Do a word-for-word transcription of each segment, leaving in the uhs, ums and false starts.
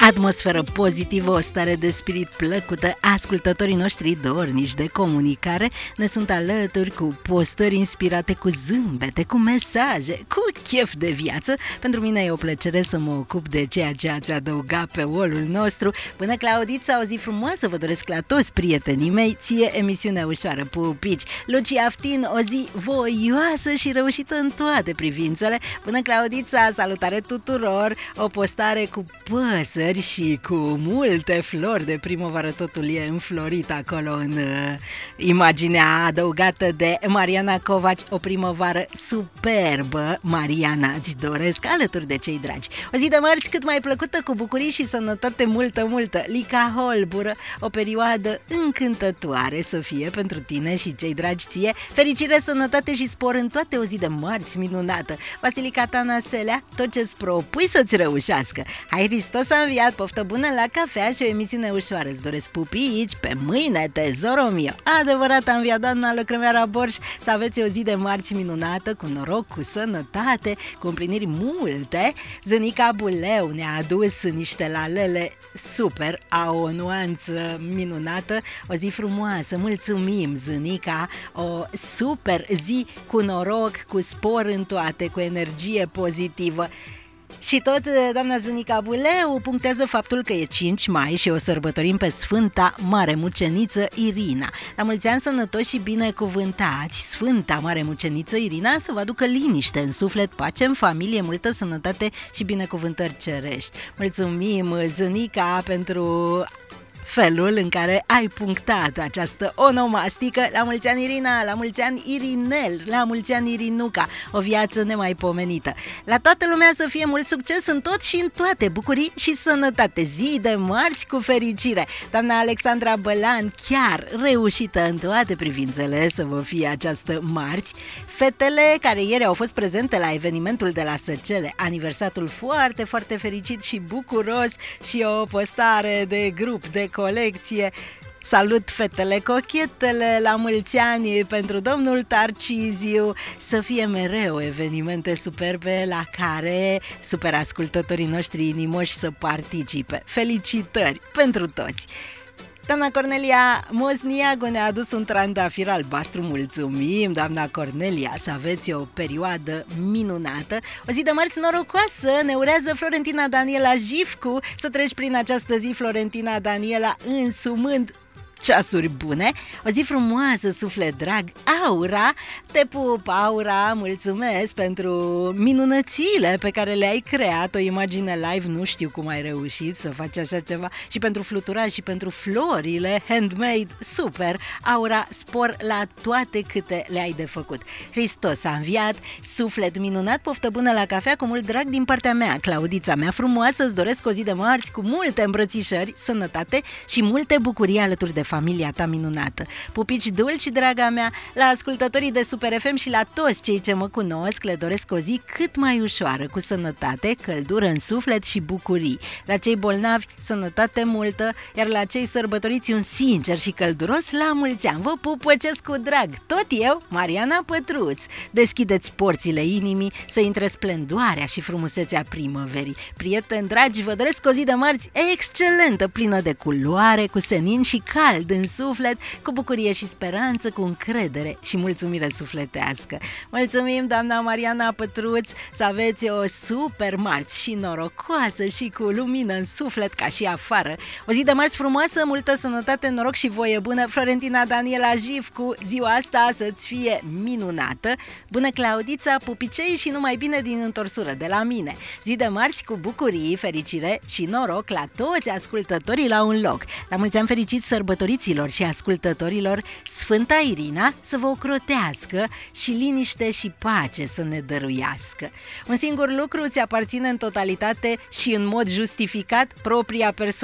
atmosferă pozitivă, o stare de spirit plăcută. Ascultătorii noștri dornici de comunicare ne sunt alături cu postări inspirate, cu zâmbete, cu mesaje, cu chef de viață. Pentru mine e o plăcere să mă ocup de ceea ce ați adăugat pe wall-ul nostru. Până Claudița, o zi frumoasă vă doresc la toți prietenii mei. Ție emisiune ușoară, pupici. Lucia Aftin, o zi voioasă și reușită în toate privințele. Până Claudița, salutare tuturor. O postare cu păsări și cu multe flori de primăvară. Totul e înflorit acolo în uh, imaginea adăugată de Mariana Covaci. O primăvară superbă, Mariana, îți doresc alături de cei dragi. O zi de marți cât mai plăcută, cu bucurii și sănătate multă, multă. Lica Holbură, o perioadă încântătoare să fie pentru tine și cei dragi ție. Fericire, sănătate și spor în toate, o zi de marți minunată. Vasilica Tanaselea, tot ce-ți propui să-ți reușească. Hai, Hristos a înviat, poftă bună la cafea și o emisiune ușoară. Îți doresc, pupici, pe mâine, tesoro mio. Adevărat, a înviat doamna Lăcrămeara Borș. Să aveți o zi de marți minunată, cu noroc, cu sănătate, cu împliniri multe. Zânica Buleu ne-a adus niște lalele super, au o nuanță minunată. O zi frumoasă, mulțumim, Zânica. O super zi, cu noroc, cu spor în toate, cu energie pozitivă. Și tot doamna Zânica Buleu punctează faptul că e cinci mai și o sărbătorim pe Sfânta Mare Muceniță Irina. La mulți ani sănătoși și binecuvântați, Sfânta Mare Muceniță Irina să vă aducă liniște în suflet, pace în familie, multă sănătate și binecuvântări cerești. Mulțumim, Zânica, pentru felul în care ai punctat această onomastică. La mulți ani, Irina, la mulți ani, Irinel, la mulți ani, Irinuca, o viață nemaipomenită. La toată lumea să fie mult succes în tot și în toate, bucurii și sănătate. Zi de marți cu fericire. Doamna Alexandra Bălan, chiar reușită în toate privințele să vă fie această marți. Fetele care ieri au fost prezente la evenimentul de la Săcele, aniversatul foarte, foarte fericit și bucuros și o postare de grup, de colecție. Salut, fetele cochetele, la mulți ani pentru domnul Tarciziu, să fie mereu evenimente superbe la care super ascultătorii noștri inimoși să participe. Felicitări pentru toți! Doamna Cornelia Mosniagu ne-a adus un trandafir albastru, mulțumim, doamna Cornelia, să aveți o perioadă minunată. O zi de marți norocoasă ne urează Florentina Daniela Jifcu. Să treci prin această zi, Florentina Daniela, însumând ceasuri bune. O zi frumoasă, suflet drag. Aura, te pup, Aura, mulțumesc pentru minunățile pe care le-ai creat. O imagine live, nu știu cum ai reușit să faci așa ceva. Și pentru fluturaj și pentru florile handmade, super. Aura, spor la toate câte le-ai de făcut. Hristos a înviat, suflet minunat, poftă bună la cafea cu mult drag din partea mea. Claudița mea frumoasă, îți doresc o zi de marți cu multe îmbrățișări, sănătate și multe bucurii alături de familia ta minunată. Pupici dulci, draga mea, la ascultătorii de Super F M și la toți cei ce mă cunosc le doresc o zi cât mai ușoară, cu sănătate, căldură în suflet și bucurii. La cei bolnavi, sănătate multă, iar la cei sărbătoriți un sincer și călduros la mulți ani. Vă pupăcesc cu drag, tot eu, Mariana Pătruț. Deschideți porțile inimii să intre splendoarea și frumusețea primăverii. Prieteni dragi, vă doresc o zi de marți excelentă, plină de culoare, cu senin și cald în suflet, cu bucurie și speranță, cu încredere și mulțumire sufletească. Mulțumim, doamna Mariana Pătruț, să aveți o super marți și norocoasă și cu lumină în suflet ca și afară. O zi de marți frumoasă, multă sănătate, noroc și voie bună. Florentina Daniela Jifcu, ziua asta să-ți fie minunată. Bună, Claudița, pupicei și numai bine din întorsură de la mine. Zi de marți cu bucurii, fericire și noroc la toți ascultătorii la un loc. La mulți ani fericiți sărbătoriților și ascultătorilor, Sfânta Irina să vă ocrotească și liniște și pace să ne dăruiască. Un singur lucru ți aparține în totalitate și în mod justificat, propria persoană.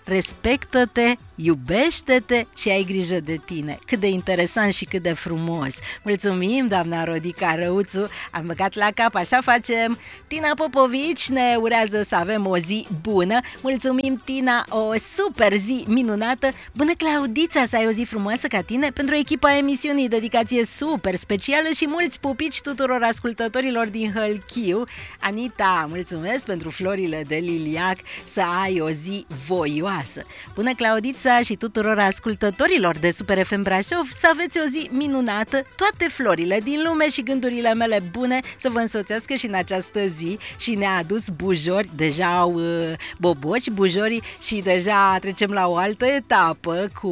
respectă-te, iubește-te și ai grijă de tine. Cât de interesant și cât de frumos. Mulțumim, doamna Rodica Răuțu, am băgat la cap, așa facem. Tina Popovici ne urează să avem o zi bună. Mulțumim, Tina, o super zi minunată. Bună, Claudița, să ai o zi frumoasă ca tine. Pentru echipa emisiunii, dedicație super specială și mulți pupici tuturor ascultătorilor din Hălchiu. Anita, mulțumesc pentru florile de liliac, să ai o zi voioasă. Bună, Claudița, și tuturor ascultătorilor de Super F M Brașov, să aveți o zi minunată, toate florile din lume și gândurile mele bune să vă însoțească și în această zi. Și ne-a adus bujori, deja au uh, boboci bujorii și deja trecem la o altă etapă cu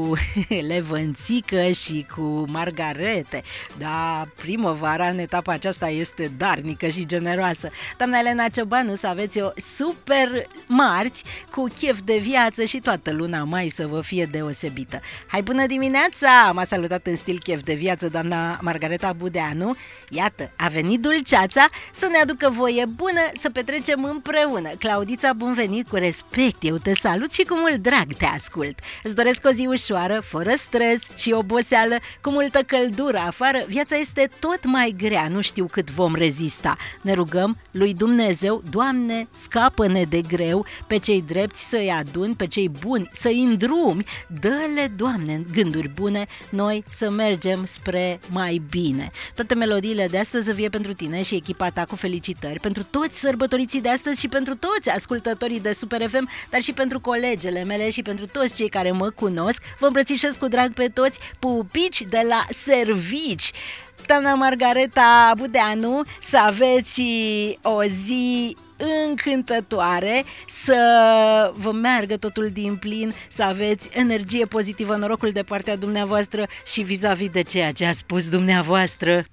levănțică și cu margarete. Da, primăvara în etapa aceasta este darnică și generoasă. Doamna Elena Ciobanu, să aveți o super marți cu chef de viață și toată luna mai să vă fie deosebită. Hai, bună dimineața! M-a salutat în stil chef de viață doamna Margareta Budeanu. Iată, a venit dulceața să ne aducă voie bună să petrecem împreună. Claudița, bun venit, cu respect, eu te salut și cu mult drag te ascult. Îți doresc o zi ușoară, fără stres și oboseală, cu multă căldură afară. Viața este tot mai grea, nu știu cât vom rezista. Ne rugăm lui Dumnezeu, Doamne, scapă-ne de greu, pe cei drepți să-i aduni, pe cei buni să-i îndrumi, dă-le, Doamne, gânduri bune, noi să mergem spre mai bine. Toate melodiile de astăzi să fie pentru tine și echipa ta, cu felicitări, pentru toți sărbătoriții de astăzi și pentru toți ascultătorii de Super F M, dar și pentru colegele mele și pentru toți cei care mă cunosc. Vă îmbrățișez cu drag pe toți, pupici de la servici. Doamna Margareta Budeanu, să aveți o zi încântătoare, să vă meargă totul din plin, să aveți energie pozitivă, norocul de partea dumneavoastră și vis-a-vis de ceea ce a spus dumneavoastră.